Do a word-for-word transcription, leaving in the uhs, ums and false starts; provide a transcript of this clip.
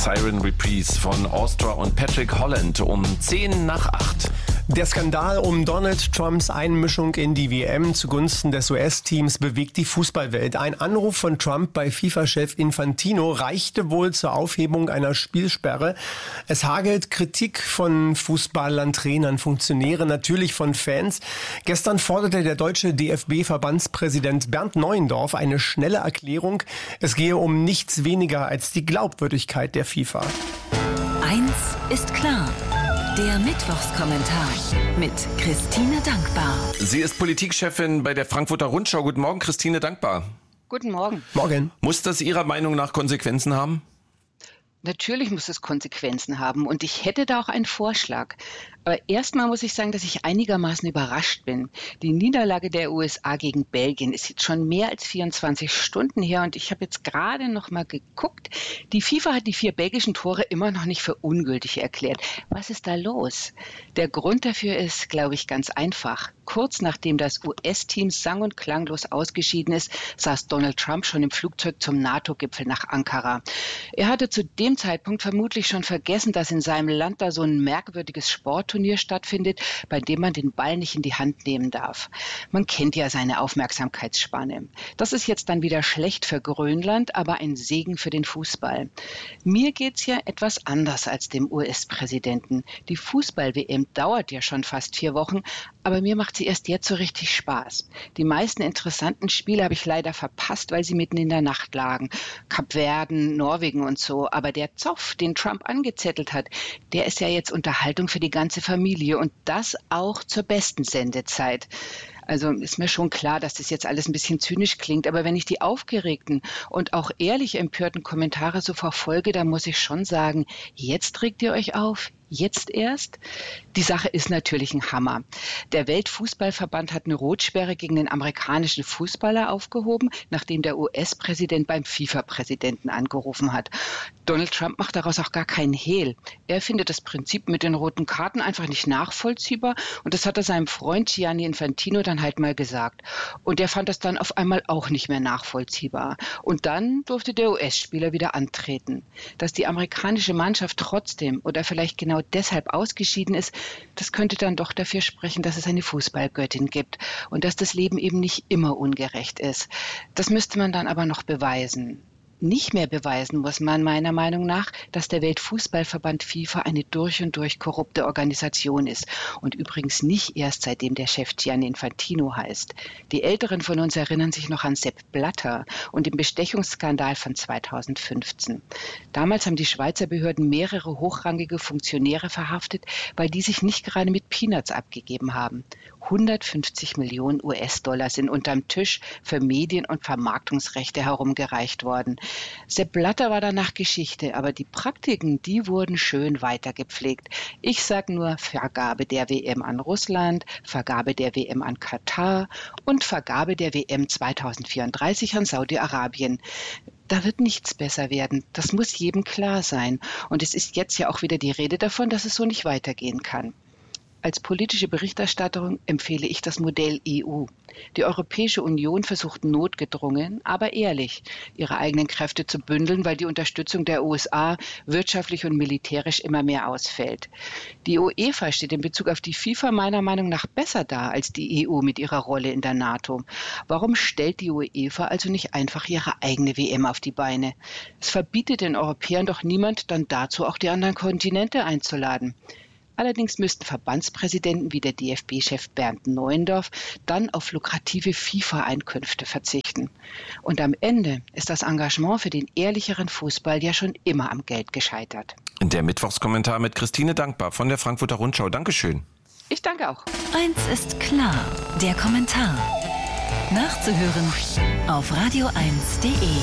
Siren Reprise von Austria und Patrick Holland um zehn nach acht. Der Skandal um Donald Trumps Einmischung in die W M zugunsten des U S-Teams bewegt die Fußballwelt. Ein Anruf von Trump bei FIFA-Chef Infantino reichte wohl zur Aufhebung einer Spielsperre. Es hagelt Kritik von Fußballern, Trainern, Funktionären, natürlich von Fans. Gestern forderte der deutsche D F B-Verbandspräsident Bernd Neuendorf eine schnelle Erklärung. Es gehe um nichts weniger als die Glaubwürdigkeit der FIFA. Eins ist klar. Der Mittwochskommentar mit Christine Dankbar. Sie ist Politikchefin bei der Frankfurter Rundschau. Guten Morgen, Christine Dankbar. Guten Morgen. Morgen. Muss das Ihrer Meinung nach Konsequenzen haben? Natürlich muss es Konsequenzen haben und ich hätte da auch einen Vorschlag. Aber erstmal muss ich sagen, dass ich einigermaßen überrascht bin. Die Niederlage der U S A gegen Belgien ist jetzt schon mehr als vierundzwanzig Stunden her und ich habe jetzt gerade noch mal geguckt. Die FIFA hat die vier belgischen Tore immer noch nicht für ungültig erklärt. Was ist da los? Der Grund dafür ist, glaube ich, ganz einfach. Kurz nachdem das U S-Team sang- und klanglos ausgeschieden ist, saß Donald Trump schon im Flugzeug zum NATO-Gipfel nach Ankara. Er hatte zu dem Zeitpunkt vermutlich schon vergessen, dass in seinem Land da so ein merkwürdiges Sportturnier stattfindet, bei dem man den Ball nicht in die Hand nehmen darf. Man kennt ja seine Aufmerksamkeitsspanne. Das ist jetzt dann wieder schlecht für Grönland, aber ein Segen für den Fußball. Mir geht's ja etwas anders als dem U S-Präsidenten. Die Fußball-W M dauert ja schon fast vier Wochen, aber mir macht sie erst jetzt so richtig Spaß. Die meisten interessanten Spiele habe ich leider verpasst, weil sie mitten in der Nacht lagen. Kapverden, Norwegen und so. Aber der Zoff, den Trump angezettelt hat, der ist ja jetzt Unterhaltung für die ganze Familie und das auch zur besten Sendezeit. Also ist mir schon klar, dass das jetzt alles ein bisschen zynisch klingt, aber wenn ich die aufgeregten und auch ehrlich empörten Kommentare so verfolge, dann muss ich schon sagen, jetzt regt ihr euch auf? Jetzt erst? Die Sache ist natürlich ein Hammer. Der Weltfußballverband hat eine Rotsperre gegen den amerikanischen Fußballer aufgehoben, nachdem der U S-Präsident beim FIFA-Präsidenten angerufen hat. Donald Trump macht daraus auch gar keinen Hehl. Er findet das Prinzip mit den roten Karten einfach nicht nachvollziehbar und das hat er seinem Freund Gianni Infantino dann halt mal gesagt. Und der fand das dann auf einmal auch nicht mehr nachvollziehbar. Und dann durfte der U S-Spieler wieder antreten. Dass die amerikanische Mannschaft trotzdem oder vielleicht genau deshalb ausgeschieden ist, das könnte dann doch dafür sprechen, dass es eine Fußballgöttin gibt und dass das Leben eben nicht immer ungerecht ist. Das müsste man dann aber noch beweisen. Nicht mehr beweisen muss man meiner Meinung nach, dass der Weltfußballverband FIFA eine durch und durch korrupte Organisation ist. Und übrigens nicht erst seitdem der Chef Gianni Infantino heißt. Die Älteren von uns erinnern sich noch an Sepp Blatter und den Bestechungsskandal von zweitausendfünfzehn. Damals haben die Schweizer Behörden mehrere hochrangige Funktionäre verhaftet, weil die sich nicht gerade mit Peanuts abgegeben haben. hundertfünfzig Millionen U S-Dollar sind unterm Tisch für Medien- und Vermarktungsrechte herumgereicht worden. Sepp Blatter war danach Geschichte, aber die Praktiken, die wurden schön weitergepflegt. Ich sag nur Vergabe der W M an Russland, Vergabe der W M an Katar und Vergabe der W M zweitausendvierunddreißig an Saudi-Arabien. Da wird nichts besser werden. Das muss jedem klar sein. Und es ist jetzt ja auch wieder die Rede davon, dass es so nicht weitergehen kann. Als politische Berichterstatterin empfehle ich das Modell E U. Die Europäische Union versucht notgedrungen, aber ehrlich, ihre eigenen Kräfte zu bündeln, weil die Unterstützung der U S A wirtschaftlich und militärisch immer mehr ausfällt. Die UEFA steht in Bezug auf die FIFA meiner Meinung nach besser da als die E U mit ihrer Rolle in der NATO. Warum stellt die UEFA also nicht einfach ihre eigene W M auf die Beine? Es verbietet den Europäern doch niemand, dann dazu auch die anderen Kontinente einzuladen. Allerdings müssten Verbandspräsidenten wie der D F B-Chef Bernd Neuendorf dann auf lukrative FIFA-Einkünfte verzichten. Und am Ende ist das Engagement für den ehrlicheren Fußball ja schon immer am Geld gescheitert. Der Mittwochskommentar mit Christine Dankbar von der Frankfurter Rundschau. Dankeschön. Ich danke auch. Eins ist klar, der Kommentar. Nachzuhören auf radio eins punkt de.